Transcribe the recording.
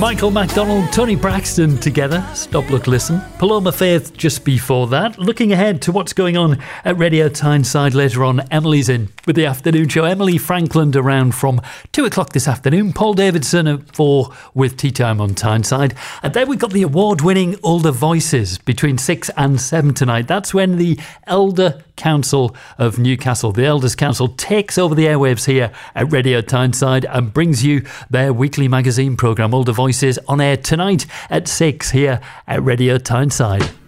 Michael McDonald, Tony Braxton together. Stop, Look, Listen. Paloma Faith just before that. Looking ahead to what's going on at Radio Tyneside later on, Emily's in with the afternoon show. Emily Frankland around from 2 o'clock this afternoon. Paul Davidson at 4 with Tea Time on Tyneside. And then we've got the award-winning Older Voices between 6 and 7 tonight. That's when the Elder Council of Newcastle, the Elders Council, takes over the airwaves here at Radio Tyneside and brings you their weekly magazine programme, Older Voices, on air tonight at 6 here at Radio Tyneside.